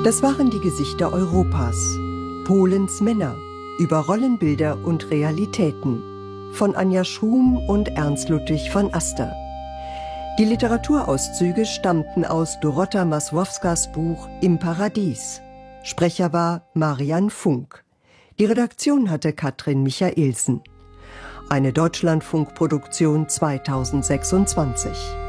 Das waren die Gesichter Europas. Polens Männer über Rollenbilder und Realitäten von Anja Schrum und Ernst Ludwig von Aster. Die Literaturauszüge stammten aus Dorota Masłowskas Buch Im Paradies. Sprecher war Marian Funk. Die Redaktion hatte Katrin Michaelsen. Eine Deutschlandfunk-Produktion 2026.